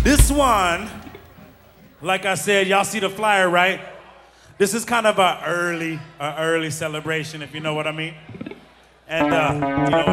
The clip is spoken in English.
This one, like I said, y'all see the flyer, right? This is kind of a early celebration, if you know what I mean. And, you know,